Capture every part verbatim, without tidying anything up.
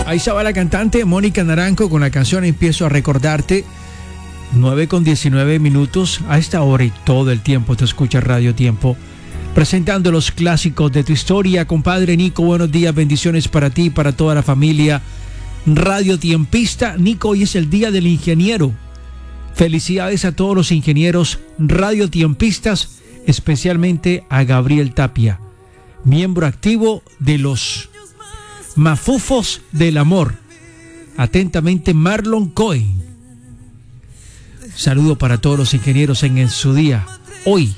Ahí estaba la cantante Mónica Naranjo con la canción Empiezo a recordarte. nueve con diecinueve minutos. A esta hora y todo el tiempo te escucha Radio Tiempo, presentando los clásicos de tu historia. Compadre Nico, buenos días, bendiciones para ti y para toda la familia Radio Tiempista. Nico, hoy es el Día del Ingeniero. Felicidades a todos los ingenieros Radio Tiempistas, especialmente a Gabriel Tapia, miembro activo de los Mafufos del Amor. Atentamente, Marlon Cohen. Saludo para todos los ingenieros en, en su día, hoy.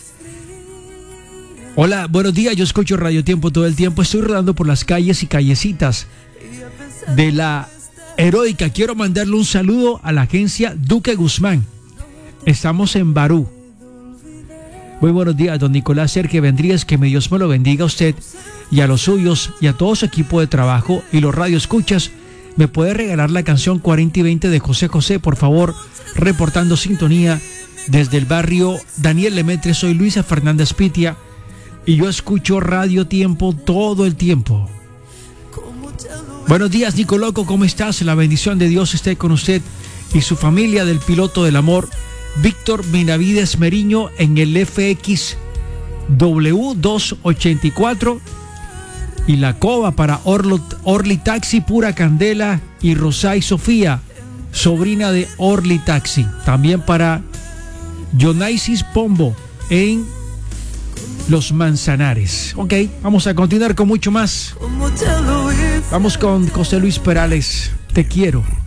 Hola, buenos días, yo escucho Radio Tiempo todo el tiempo. Estoy rodando por las calles y callecitas de la Heroica. Quiero mandarle un saludo a la agencia Duque Guzmán. Estamos en Barú. Muy buenos días, don Nicolás Sergio Vendríez. Que mi Dios me lo bendiga a usted y a los suyos y a todo su equipo de trabajo y los radioescuchas. ¿Me puede regalar la canción cuarenta y veinte de José José, por favor? Reportando sintonía desde el barrio Daniel Lemaitre. Soy Luisa Fernández Pitia y yo escucho Radio Tiempo todo el tiempo. Buenos días, Nico Loco, ¿cómo estás? La bendición de Dios esté con usted y su familia del piloto del amor, Víctor Benavides Meriño, en el F X W doscientos ochenta y cuatro. Y la coba para Orlo, Orly Taxi, Pura Candela y Rosay Sofía, sobrina de Orly Taxi. También para Jonaisis Pombo en Los Manzanares. Ok, vamos a continuar con mucho más. Vamos con José Luis Perales. Te quiero.